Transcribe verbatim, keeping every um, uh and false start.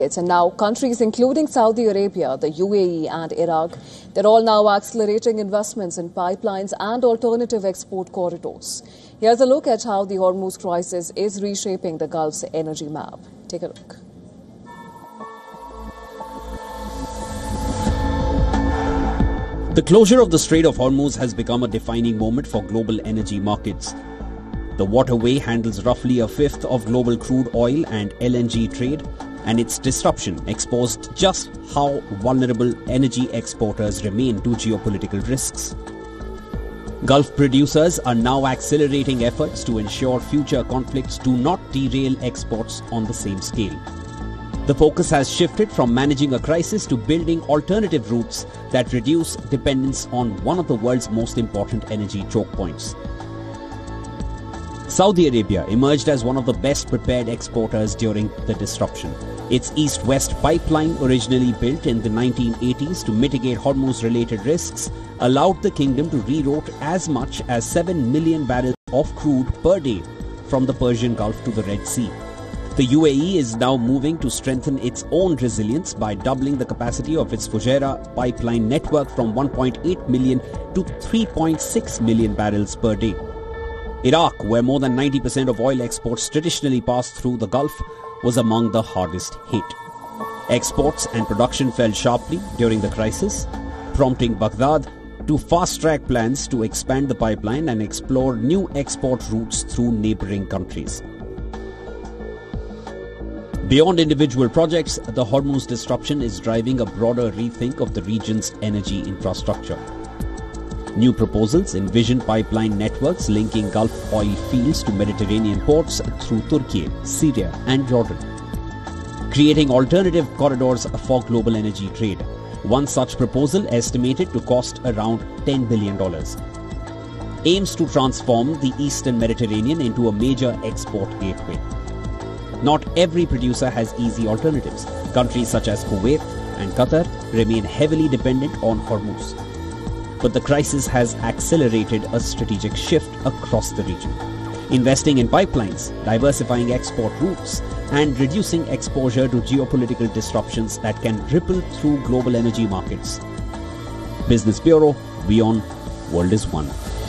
And now countries including Saudi Arabia, the U A E and Iraq, they're all now accelerating investments in pipelines and alternative export corridors. Here's a look at how the Hormuz crisis is reshaping the Gulf's energy map. Take a look. The closure of the Strait of Hormuz has become a defining moment for global energy markets. The waterway handles roughly a fifth of global crude oil and L N G trade, and its disruption exposed just how vulnerable energy exporters remain to geopolitical risks. Gulf producers are now accelerating efforts to ensure future conflicts do not derail exports on the same scale. The focus has shifted from managing a crisis to building alternative routes that reduce dependence on one of the world's most important energy choke points. Saudi Arabia emerged as one of the best prepared exporters during the disruption. Its east-west pipeline, originally built in the nineteen eighties to mitigate Hormuz-related risks, allowed the kingdom to reroute as much as seven million barrels of crude per day from the Persian Gulf to the Red Sea. The U A E is now moving to strengthen its own resilience by doubling the capacity of its Fujairah pipeline network from one point eight million to three point six million barrels per day. Iraq, where more than ninety percent of oil exports traditionally pass through the Gulf, was among the hardest hit. Exports and production fell sharply during the crisis, prompting Baghdad to fast-track plans to expand the pipeline and explore new export routes through neighboring countries. Beyond individual projects, the Hormuz disruption is driving a broader rethink of the region's energy infrastructure. New proposals envision pipeline networks linking Gulf oil fields to Mediterranean ports through Turkey, Syria and Jordan, creating alternative corridors for global energy trade. One such proposal, estimated to cost around ten billion dollars, aims to transform the Eastern Mediterranean into a major export gateway. Not every producer has easy alternatives. Countries such as Kuwait and Qatar remain heavily dependent on Hormuz. But the crisis has accelerated a strategic shift across the region. Investing in pipelines, diversifying export routes, and reducing exposure to geopolitical disruptions that can ripple through global energy markets. Business Bureau, WION, World is One.